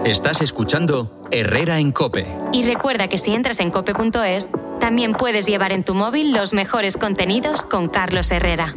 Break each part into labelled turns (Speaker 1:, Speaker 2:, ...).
Speaker 1: Estás escuchando Herrera en COPE.
Speaker 2: Y recuerda que si entras en cope.es, también puedes llevar en tu móvil los mejores contenidos con Carlos Herrera.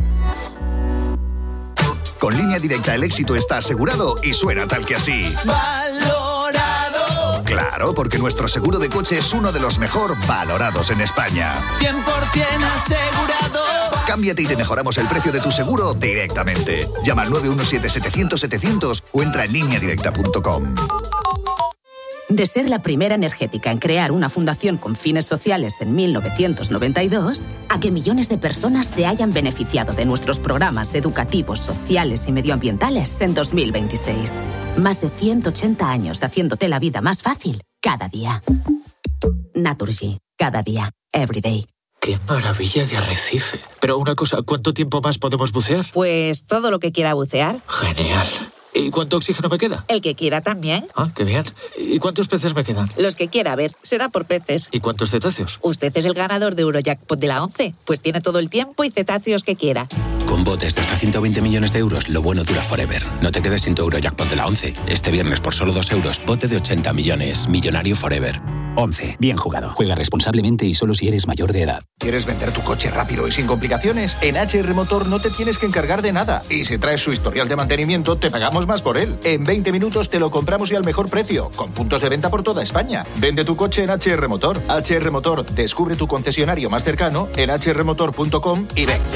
Speaker 3: Con Línea Directa el éxito está asegurado y suena tal que así.
Speaker 4: ¡Valorado!
Speaker 3: Claro, porque nuestro seguro de coche es uno de los mejor valorados en España.
Speaker 4: 100% asegurado.
Speaker 3: Cámbiate y te mejoramos el precio de tu seguro directamente. Llama al 917-700-700 o entra en lineadirecta.com.
Speaker 5: De ser la primera energética en crear una fundación con fines sociales en 1992, a que millones de personas se hayan beneficiado de nuestros programas educativos, sociales y medioambientales en 2026. Más de 180 años haciéndote la vida más fácil cada día. Naturgy. Cada día. Every day.
Speaker 6: ¡Qué maravilla de arrecife! Pero una cosa, ¿cuánto tiempo más podemos bucear?
Speaker 7: Pues todo lo que quiera bucear.
Speaker 6: Genial. ¿Y cuánto oxígeno me queda?
Speaker 7: El que quiera también.
Speaker 6: Ah, qué bien. ¿Y cuántos peces me quedan?
Speaker 7: Los que quiera, a ver, será por peces.
Speaker 6: ¿Y cuántos cetáceos?
Speaker 7: Usted es el ganador de Eurojackpot de la 11, pues tiene todo el tiempo y cetáceos que quiera.
Speaker 8: Con botes de hasta 120 millones de euros, lo bueno dura forever. No te quedes sin tu Eurojackpot de la 11. Este viernes por solo 2 euros, bote de 80 millones. Millonario forever.
Speaker 9: 11. Bien jugado. Juega responsablemente y solo si eres mayor de edad.
Speaker 10: ¿Quieres vender tu coche rápido y sin complicaciones? En HR Motor no te tienes que encargar de nada. Y si traes su historial de mantenimiento, te pagamos más por él. En 20 minutos te lo compramos y al mejor precio, con puntos de venta por toda España. Vende tu coche en HR Motor. HR Motor, descubre tu concesionario más cercano en hrmotor.com y ven.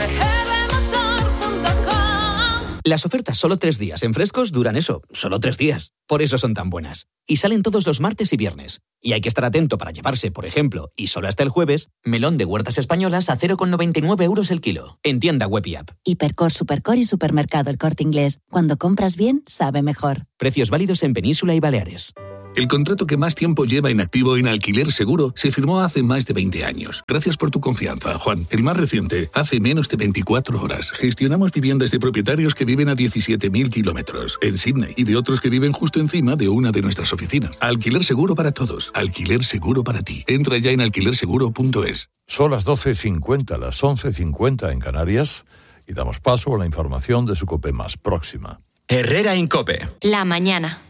Speaker 11: Las ofertas solo 3 días en Frescos duran eso, solo 3 días. Por eso son tan buenas. Y salen todos los martes y viernes. Y hay que estar atento para llevarse, por ejemplo, y solo hasta el jueves, melón de Huertas Españolas a 0,99 euros el kilo. En tienda web y app.
Speaker 12: Hipercor, Supercor y Supermercado El Corte Inglés. Cuando compras bien, sabe mejor.
Speaker 11: Precios válidos en Península y Baleares.
Speaker 13: El contrato que más tiempo lleva inactivo en Alquiler Seguro se firmó hace más de 20 años. Gracias por tu confianza, Juan. El más reciente, hace menos de 24 horas. Gestionamos viviendas de propietarios que viven a 17.000 kilómetros en Sydney y de otros que viven justo encima de una de nuestras oficinas. Alquiler Seguro para todos. Alquiler Seguro para ti. Entra ya en alquilerseguro.es.
Speaker 14: Son las 12:50, las 11:50 en Canarias y damos paso a la información de su COPE más próxima.
Speaker 1: Herrera en COPE.
Speaker 2: La mañana.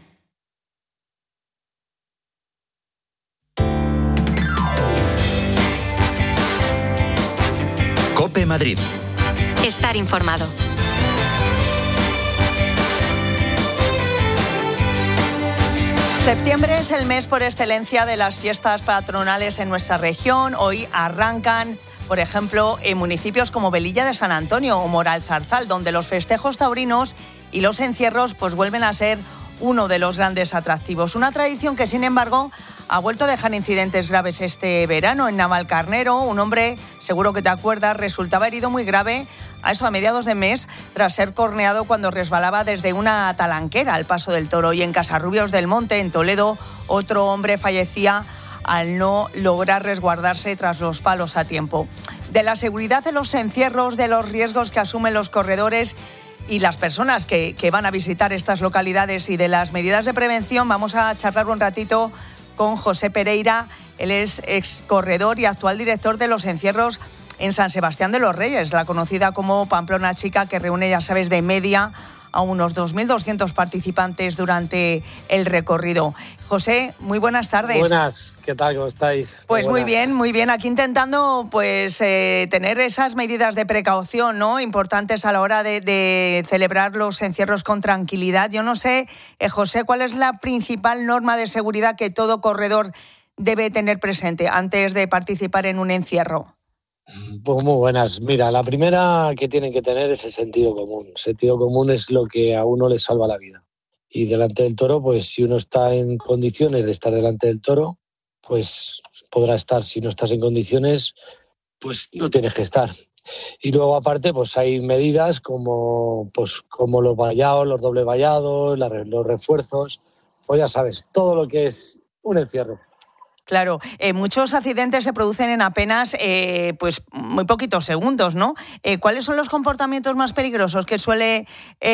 Speaker 1: COPE Madrid.
Speaker 2: Estar informado.
Speaker 15: Septiembre es el mes por excelencia de las fiestas patronales en nuestra región. Hoy arrancan, por ejemplo, en municipios como Velilla de San Antonio o Moralzarzal, donde los festejos taurinos y los encierros pues vuelven a ser uno de los grandes atractivos. Una tradición que, sin embargo, ha vuelto a dejar incidentes graves este verano. En Navalcarnero, un hombre, seguro que te acuerdas, resultaba herido muy grave a mediados de mes tras ser corneado cuando resbalaba desde una talanquera al Paso del Toro. Y en Casarrubios del Monte, en Toledo, otro hombre fallecía al no lograr resguardarse tras los palos a tiempo. De la seguridad de los encierros, de los riesgos que asumen los corredores y las personas que van a visitar estas localidades y de las medidas de prevención, vamos a charlar un ratito con José Pereira. Él es ex corredor y actual director de los encierros en San Sebastián de los Reyes, la conocida como Pamplona Chica, que reúne, ya sabes, de media a unos 2.200 participantes durante el recorrido. José, muy buenas tardes.
Speaker 16: Buenas, ¿qué tal? ¿Cómo estáis?
Speaker 15: Pues muy bien. Aquí intentando tener esas medidas de precaución, ¿no?, importantes a la hora de celebrar los encierros con tranquilidad. Yo no sé, José, ¿cuál es la principal norma de seguridad que todo corredor debe tener presente antes de participar en un encierro?
Speaker 16: Pues muy buenas. Mira, la primera que tienen que tener es el sentido común. El sentido común es lo que a uno le salva la vida. Y delante del toro, pues si uno está en condiciones de estar delante del toro, pues podrá estar. Si no estás en condiciones, pues no tienes que estar. Y luego, aparte, pues hay medidas como los vallados, los doble vallados, los refuerzos. Pues ya sabes, todo lo que es un encierro.
Speaker 15: Claro, muchos accidentes se producen en apenas muy poquitos segundos, ¿no? ¿Cuáles son los comportamientos más peligrosos que suele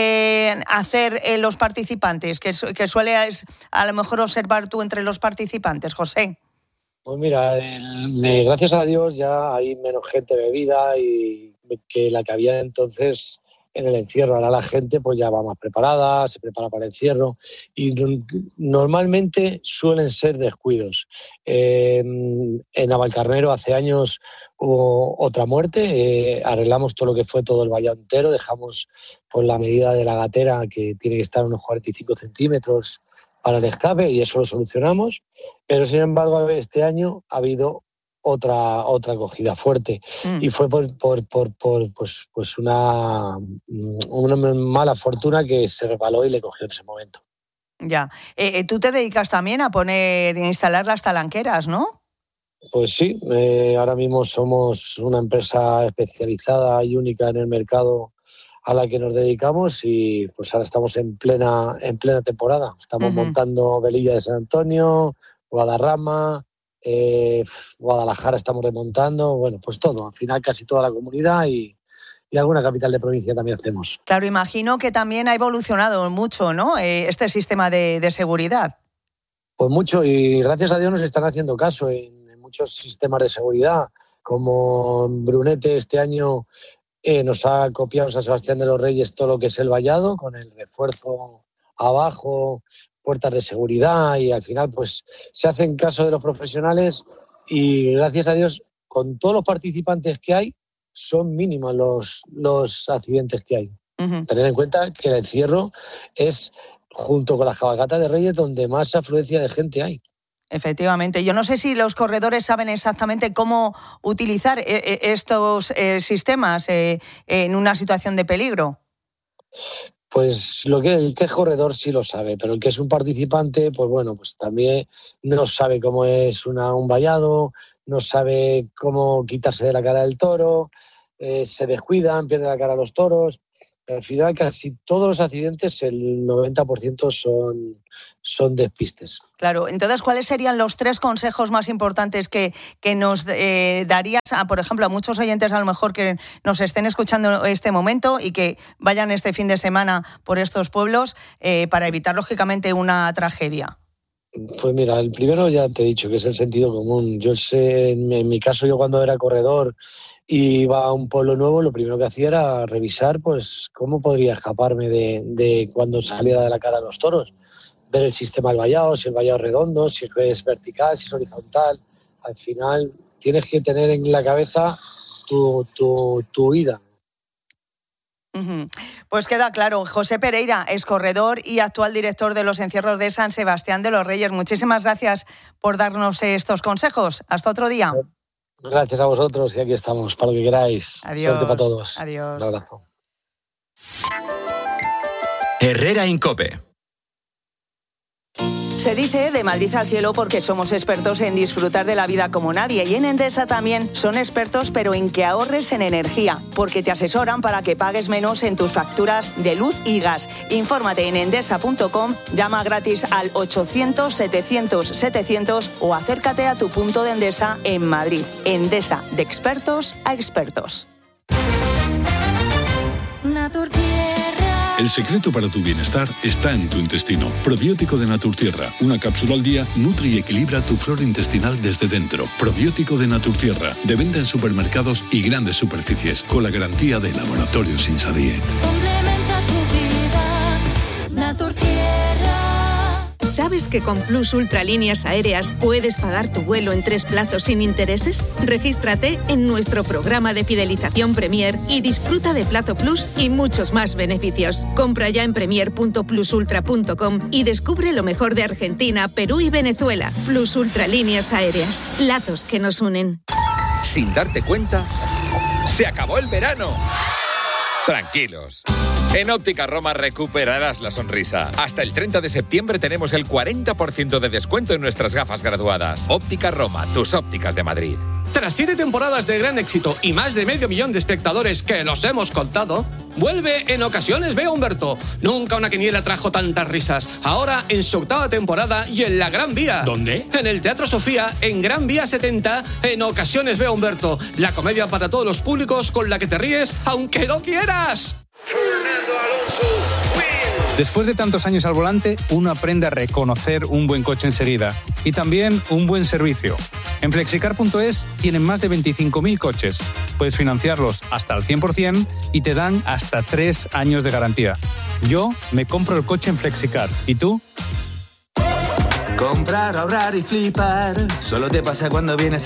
Speaker 15: hacer los participantes, que sueles a lo mejor observar tú entre los participantes, José?
Speaker 16: Pues mira, gracias a Dios ya hay menos gente bebida y que la que había entonces en el encierro. Ahora la gente pues ya va más preparada, se prepara para el encierro y normalmente suelen ser descuidos. En Navalcarnero hace años hubo otra muerte, arreglamos todo lo que fue todo el vallado entero, dejamos por la medida de la gatera que tiene que estar unos 45 centímetros para el escape y eso lo solucionamos, pero sin embargo este año ha habido otra acogida fuerte y fue por una mala fortuna que se resbaló y le cogió en ese momento.
Speaker 15: Ya. Tú te dedicas también a instalar las talanqueras, ¿no?
Speaker 16: Pues sí, ahora mismo somos una empresa especializada y única en el mercado a la que nos dedicamos y pues ahora estamos en plena temporada. Estamos montando Velilla de San Antonio, Guadarrama, Guadalajara estamos remontando, bueno, pues todo, al final casi toda la comunidad y alguna capital de provincia también hacemos.
Speaker 15: Claro, imagino que también ha evolucionado mucho, ¿no? Este sistema de seguridad.
Speaker 16: Pues mucho, y gracias a Dios nos están haciendo caso en muchos sistemas de seguridad, como Brunete este año nos ha copiado San Sebastián de los Reyes todo lo que es el vallado, con el refuerzo abajo, puertas de seguridad, y al final pues se hacen caso de los profesionales y gracias a Dios con todos los participantes que hay son mínimos los accidentes que hay. Tener en cuenta que el encierro es junto con las cabalgatas de Reyes donde más afluencia de gente hay.
Speaker 15: Efectivamente. Yo no sé si los corredores saben exactamente cómo utilizar estos sistemas en una situación de peligro.
Speaker 16: Pues el que es corredor sí lo sabe, pero el que es un participante, pues bueno, pues también no sabe cómo es un vallado, no sabe cómo quitarse de la cara del toro, se descuidan, pierden la cara a los toros. Al final casi todos los accidentes, el 90% son despistes.
Speaker 15: Claro, entonces, ¿cuáles serían los 3 consejos más importantes que nos darías, por ejemplo, a muchos oyentes a lo mejor que nos estén escuchando este momento y que vayan este fin de semana por estos pueblos para evitar, lógicamente, una tragedia?
Speaker 16: Pues mira, el primero ya te he dicho que es el sentido común. Yo sé, en mi caso, yo cuando era corredor y iba a un pueblo nuevo, lo primero que hacía era revisar pues cómo podría escaparme de cuando salía de la cara a los toros. Ver el sistema del vallado, si el vallado es redondo, si es vertical, si es horizontal. Al final tienes que tener en la cabeza tu huida.
Speaker 15: Pues queda claro. José Pereira es corredor y actual director de los encierros de San Sebastián de los Reyes. Muchísimas gracias por darnos estos consejos. Hasta otro día.
Speaker 16: Gracias a vosotros y aquí estamos para lo que queráis.
Speaker 15: Adiós.
Speaker 16: Suerte para todos.
Speaker 15: Adiós.
Speaker 16: Un abrazo.
Speaker 1: Herrera en COPE.
Speaker 15: Se dice de Madrid al cielo porque somos expertos en disfrutar de la vida como nadie, y en Endesa también son expertos, pero en que ahorres en energía, porque te asesoran para que pagues menos en tus facturas de luz y gas. Infórmate en endesa.com, llama gratis al 800-700-700 o acércate a tu punto de Endesa en Madrid. Endesa, de expertos a expertos.
Speaker 17: El secreto para tu bienestar está en tu intestino. Probiótico de Naturtierra. Una cápsula al día nutre y equilibra tu flora intestinal desde dentro. Probiótico de Naturtierra. De venta en supermercados y grandes superficies. Con la garantía de Laboratorios Insadiet.
Speaker 18: Complementa tu vida. Naturtierra.
Speaker 19: ¿Sabes que con Plus Ultralíneas Aéreas puedes pagar tu vuelo en 3 plazos sin intereses? Regístrate en nuestro programa de fidelización Premier y disfruta de Plazo Plus y muchos más beneficios. Compra ya en premier.plusultra.com y descubre lo mejor de Argentina, Perú y Venezuela. Plus Ultralíneas Aéreas. Lazos que nos unen.
Speaker 20: Sin darte cuenta, se acabó el verano. Tranquilos. En Óptica Roma recuperarás la sonrisa. Hasta el 30 de septiembre tenemos el 40% de descuento en nuestras gafas graduadas. Óptica Roma, tus ópticas de Madrid.
Speaker 21: Tras 7 temporadas de gran éxito y más de 500.000 de espectadores que los hemos contado, vuelve En Ocasiones Veo a Humberto. Nunca una quiniela trajo tantas risas. Ahora en su 8ª temporada y en la Gran Vía. ¿Dónde? En el Teatro Sofía, en Gran Vía 70, En Ocasiones Veo a Humberto. La comedia para todos los públicos con la que te ríes aunque no quieras.
Speaker 4: Después de tantos años al volante, uno aprende a reconocer un buen coche enseguida y también un buen servicio. En Flexicar.es tienen más de 25.000 coches. Puedes financiarlos hasta el 100% y te dan hasta 3 años de garantía. Yo me compro el coche en Flexicar. ¿Y tú?
Speaker 22: Comprar, ahorrar y flipar. Solo te pasa cuando vienes